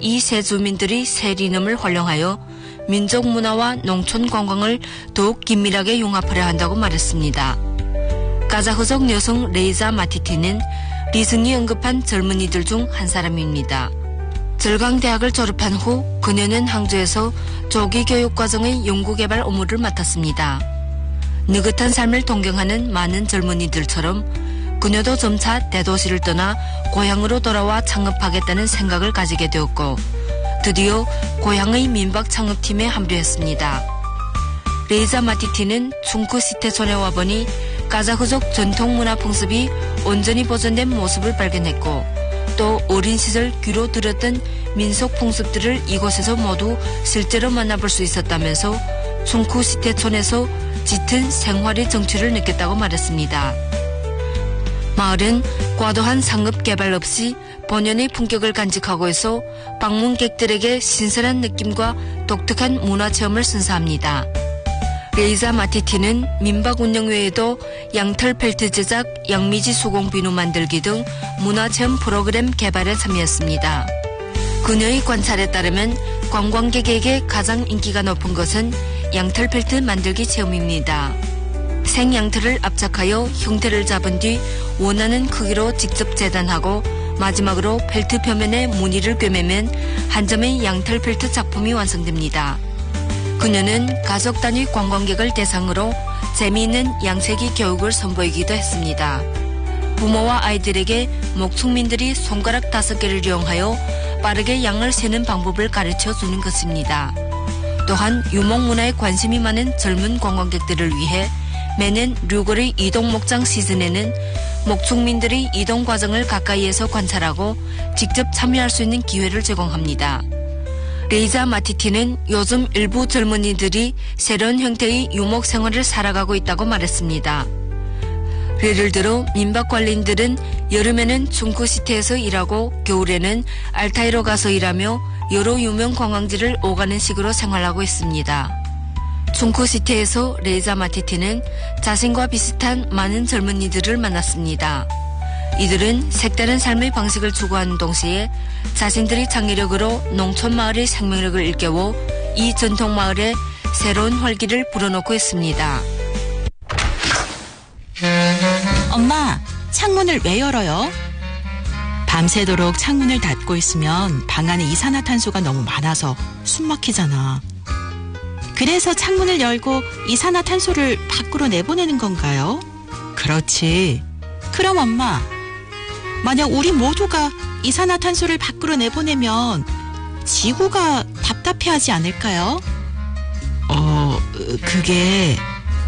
이 세 주민들이 세리눔을 활용하여 민족 문화와 농촌 관광을 더욱 긴밀하게 융합하려 한다고 말했습니다. 가자흐족 여성 레이자 마티티는 리승이 언급한 젊은이들 중 한 사람입니다. 절강대학을 졸업한 후 그녀는 항저에서 조기 교육 과정의 연구개발 업무를 맡았습니다. 느긋한 삶을 동경하는 많은 젊은이들처럼 그녀도 점차 대도시를 떠나 고향으로 돌아와 창업하겠다는 생각을 가지게 되었고 드디어 고향의 민박 창업팀에 합류했습니다. 레이자 마티티는 충크시테촌에 와보니 가자흐족 전통문화 풍습이 온전히 보존된 모습을 발견했고 또 어린 시절 귀로 들었던 민속 풍습들을 이곳에서 모두 실제로 만나볼 수 있었다면서 충크시테촌에서 짙은 생활의 정취를 느꼈다고 말했습니다. 마을은 과도한 상업 개발 없이 본연의 품격을 간직하고 있어 방문객들에게 신선한 느낌과 독특한 문화체험을 선사합니다. 레이자 마티티는 민박 운영 외에도 양털 펠트 제작, 양미지 수공 비누 만들기 등 문화체험 프로그램 개발에 참여했습니다. 그녀의 관찰에 따르면 관광객에게 가장 인기가 높은 것은 양털 펠트 만들기 체험입니다. 생양털을 압착하여 형태를 잡은 뒤 원하는 크기로 직접 재단하고 마지막으로 펠트 표면에 무늬를 꿰매면 한 점의 양털 펠트 작품이 완성됩니다. 그녀는 가족 단위 관광객을 대상으로 재미있는 양세기 교육을 선보이기도 했습니다. 부모와 아이들에게 목축민들이 손가락 5개를 이용하여 빠르게 양을 세는 방법을 가르쳐주는 것입니다. 또한 유목문화에 관심이 많은 젊은 관광객들을 위해 매년 6월의 이동목장 시즌에는 목축민들의 이동 과정을 가까이에서 관찰하고 직접 참여할 수 있는 기회를 제공합니다. 레이자 마티티는 요즘 일부 젊은이들이 새로운 형태의 유목 생활을 살아가고 있다고 말했습니다. 예를 들어 민박 관리인들은 여름에는 충크시티에서 일하고 겨울에는 알타이로 가서 일하며 여러 유명 관광지를 오가는 식으로 생활하고 있습니다. 충크시티에서 레이자 마티티는 자신과 비슷한 많은 젊은이들을 만났습니다. 이들은 색다른 삶의 방식을 추구하는 동시에 자신들의 창의력으로 농촌 마을의 생명력을 일깨워 이 전통 마을에 새로운 활기를 불어넣고 있습니다. 엄마, 창문을 왜 열어요? 밤새도록 창문을 닫고 있으면 방 안에 이산화탄소가 너무 많아서 숨 막히잖아. 그래서 창문을 열고 이산화탄소를 밖으로 내보내는 건가요? 그렇지. 그럼 엄마, 만약 우리 모두가 이산화탄소를 밖으로 내보내면 지구가 답답해하지 않을까요? 그게